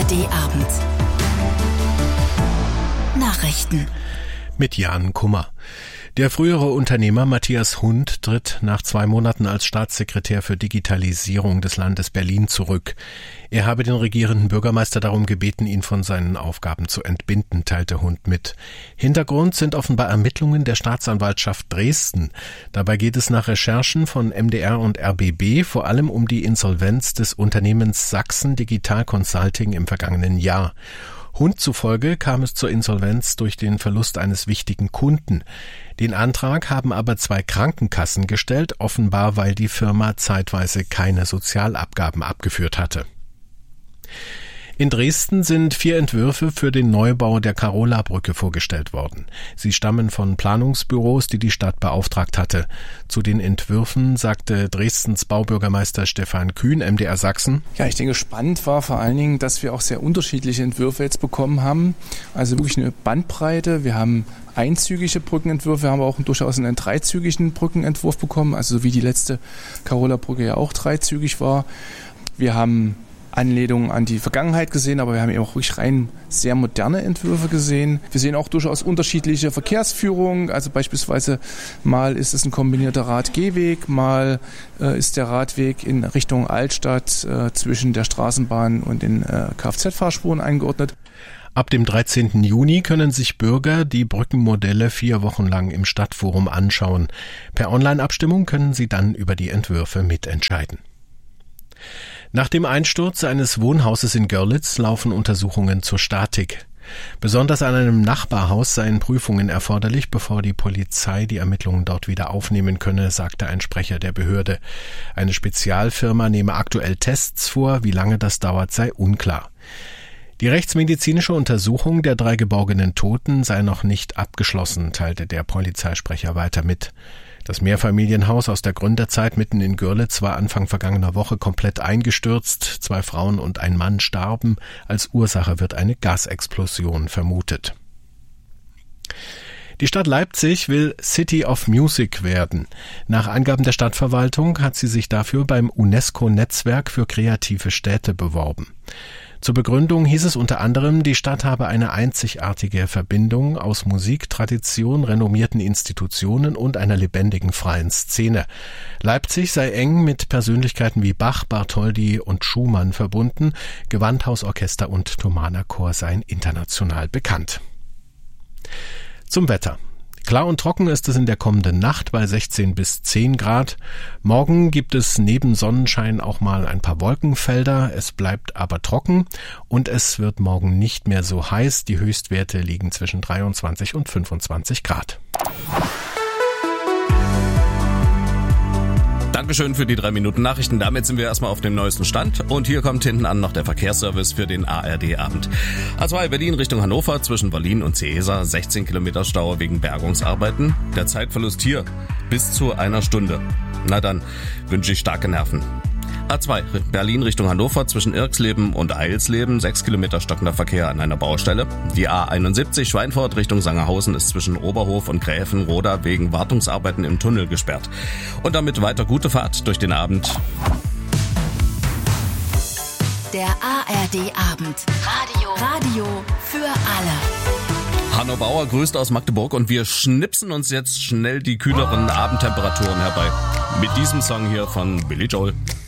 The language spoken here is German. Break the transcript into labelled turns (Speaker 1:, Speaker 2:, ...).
Speaker 1: ARD-Abend. Nachrichten.
Speaker 2: Mit Jan Kummer. Der frühere Unternehmer Matthias Hund tritt nach 2 Monaten als Staatssekretär für Digitalisierung des Landes Berlin zurück. Er habe den regierenden Bürgermeister darum gebeten, ihn von seinen Aufgaben zu entbinden, teilte Hund mit. Hintergrund sind offenbar Ermittlungen der Staatsanwaltschaft Dresden. Dabei geht es nach Recherchen von MDR und RBB vor allem um die Insolvenz des Unternehmens Sachsen Digital Consulting im vergangenen Jahr. Hund zufolge kam es zur Insolvenz durch den Verlust eines wichtigen Kunden. Den Antrag haben aber 2 Krankenkassen gestellt, offenbar weil die Firma zeitweise keine Sozialabgaben abgeführt hatte. In Dresden sind 4 Entwürfe für den Neubau der Karola-Brücke vorgestellt worden. Sie stammen von Planungsbüros, die die Stadt beauftragt hatte. Zu den Entwürfen sagte Dresdens Baubürgermeister Stefan Kühn, MDR Sachsen.
Speaker 3: Ja, ich denke, spannend war vor allen Dingen, dass wir auch sehr unterschiedliche Entwürfe jetzt bekommen haben. Also wirklich eine Bandbreite. Wir haben einzügige Brückenentwürfe, wir haben auch durchaus einen dreizügigen Brückenentwurf bekommen, also so wie die letzte Karola-Brücke ja auch dreizügig war. Wir haben Anlehnungen an die Vergangenheit gesehen, aber wir haben eben auch wirklich rein sehr moderne Entwürfe gesehen. Wir sehen auch durchaus unterschiedliche Verkehrsführungen, also beispielsweise mal ist es ein kombinierter Rad-Gehweg, mal ist der Radweg in Richtung Altstadt zwischen der Straßenbahn und den Kfz-Fahrspuren eingeordnet.
Speaker 2: Ab dem 13. Juni können sich Bürger die Brückenmodelle 4 Wochen lang im Stadtforum anschauen. Per Online-Abstimmung können sie dann über die Entwürfe mitentscheiden. Nach dem Einsturz eines Wohnhauses in Görlitz laufen Untersuchungen zur Statik. Besonders an einem Nachbarhaus seien Prüfungen erforderlich, bevor die Polizei die Ermittlungen dort wieder aufnehmen könne, sagte ein Sprecher der Behörde. Eine Spezialfirma nehme aktuell Tests vor, wie lange das dauert, sei unklar. Die rechtsmedizinische Untersuchung der 3 geborgenen Toten sei noch nicht abgeschlossen, teilte der Polizeisprecher weiter mit. Das Mehrfamilienhaus aus der Gründerzeit mitten in Görlitz war Anfang vergangener Woche komplett eingestürzt. 2 Frauen und ein Mann starben. Als Ursache wird eine Gasexplosion vermutet. Die Stadt Leipzig will City of Music werden. Nach Angaben der Stadtverwaltung hat sie sich dafür beim UNESCO-Netzwerk für kreative Städte beworben. Zur Begründung hieß es unter anderem, die Stadt habe eine einzigartige Verbindung aus Musik, Tradition, renommierten Institutionen und einer lebendigen freien Szene. Leipzig sei eng mit Persönlichkeiten wie Bach, Bartholdy und Schumann verbunden. Gewandhausorchester und Thomaner Chor seien international bekannt. Zum Wetter. Klar und trocken ist es in der kommenden Nacht bei 16 bis 10 Grad. Morgen gibt es neben Sonnenschein auch mal ein paar Wolkenfelder. Es bleibt aber trocken und es wird morgen nicht mehr so heiß. Die Höchstwerte liegen zwischen 23 und 25 Grad.
Speaker 4: Dankeschön für die 3 Minuten Nachrichten. Damit sind wir erstmal auf dem neuesten Stand. Und hier kommt hinten an noch der Verkehrsservice für den ARD-Abend. A2 Berlin Richtung Hannover zwischen Berlin und Seesa. 16 Kilometer Stau wegen Bergungsarbeiten. Der Zeitverlust hier bis zu 1 Stunde. Na dann wünsche ich starke Nerven. A2 Berlin Richtung Hannover zwischen Irxleben und Eilsleben. 6 Kilometer stockender Verkehr an einer Baustelle. Die A71 Schweinfurt Richtung Sangerhausen ist zwischen Oberhof und Gräfenroda wegen Wartungsarbeiten im Tunnel gesperrt. Und damit weiter gute Fahrt durch den Abend.
Speaker 1: Der ARD-Abend. Radio für alle.
Speaker 4: Hanno Bauer grüßt aus Magdeburg und wir schnipsen uns jetzt schnell die kühleren Abendtemperaturen herbei. Mit diesem Song hier von Billy Joel.